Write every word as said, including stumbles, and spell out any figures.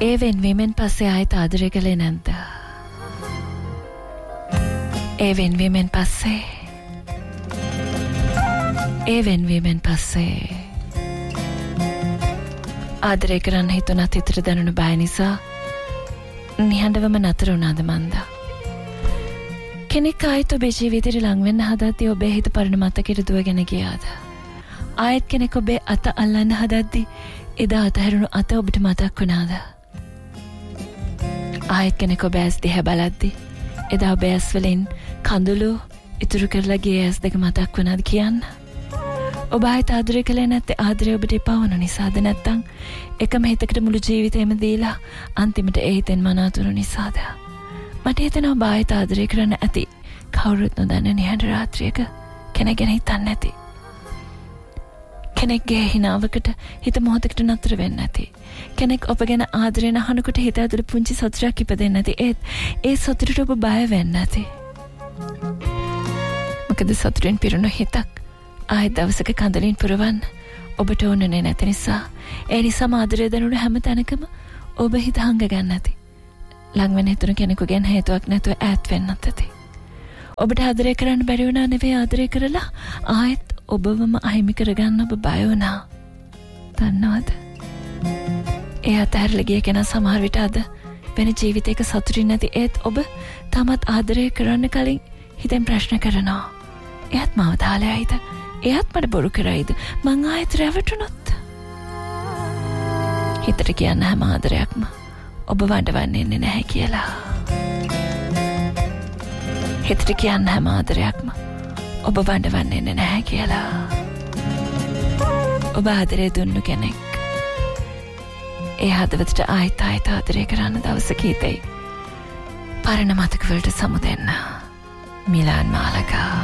ඒ වෙන්වීමෙන් පස්සේ ආයෙත් ආදරය කළේ නැද්ද? ඒ වෙන්වීමෙන් පස්සේ ඒ වෙන්වීමෙන් පස්සේ ආදරය කරන්න හිතුණත් හිතට දැනුණු බය නිසා නිහඬවම නතර වුණාද මන්දා? කෙනෙක් ආයෙත් ඔබේ ජීවිතේට ලං වෙන්න හදද්දී ඔබේ හිත පරණ මතකෙට දුවගෙන ගියාද? ආයෙත් කෙනෙක් ඔබේ අත අල්ලන්න හදද්දී එදා අතහැරුණු අත ඔබට මතක් වුණාද? ආයෙත් කෙනෙක් ඔබ ඇස් දිහා බලද්දී එදා ඔබ ඇස් වලින් කඳුළු ඉතුරු කරලා ගිය ඇස් දෙක මතක් වුණාද කියන්න? ඔබ ආයෙත් ආදරය කළේ නැත්තේ ආදරය ඔබට එපා වුණු නිසාද? නැත්තම් එකම හිතකට මුළු ජීවිතේම දීලා අන්තිමට ඒ හිතෙන් මනාතුණු නිසාද? මට හිතෙනවා ඔබ ආයෙත් ආදරය කරන්න ඇති කවුරුත් නොදන්න නිහඬ රාත්‍රියක කෙනෙක් ගැන හිතන්න ඇති. කෙනෙක්ගේ හිනාවකට හිත මොහොතකට නතර වෙන්න ඇති. කෙනෙක් ඔබ ගැන ආදරයෙන් අහනකොට හිත ඇතුළේ පුංචි සතුටක් ඉපදෙන්න ඇති. ඒත් ඒ සතුටට ඔබ බය වෙන්න ඇති. මොකද සතුටෙන් පිරුණු හිතක් ආයෙත් දවසක කඳලින් පුරවන්න ඔබට ඕනනේ නැති නිසා. ඒ නිසාම ආදරය දැනුණු හැම තැනකම ඔබ හිත හංග ගන්න ඇති. ළඟ වෙන හිතුණු කෙනෙකු ගැන හේතුවක් නැතුව ඈත් වෙන්නත් ඇති. ඔබට ආදරය කරන්න බැරි වුණා නෙවෙයි ආදරය කරලා ආයෙත් ඔබවම අහිමි කරගන්න ඔබ බය වුණා. දන්නවද? ඒ අතහැරලා ගිය කෙනා සමහර විට අද වෙන ජීවිතයක සතුටින් නැති. ඒත් ඔබ තමත් ආදරය කරන්න කලින් හිතෙන් ප්‍රශ්න කරනවා. එයාත් මාව දාලා ඇයිද? එයාත් මට බොරු කරයිද? මං ආයෙත් රැවටුණොත්? හිතට කියන්න හැම ආදරයක්ම ඔබ වඩවන්නේ නැහැ කියලා. හිතට කියන්න හැම ආදරයක්ම ඔබ වඩවන්නේ නැහැ කියලා. ඔබ ආදරය දුන්නු කෙනෙක් ඒ හදවතට ආයෙත් ආයෙත් ආදරය කරන්න දවසක හිතෙයි. පරණ මතක වලට සමුදෙන්න. මිලාන් මාලකා.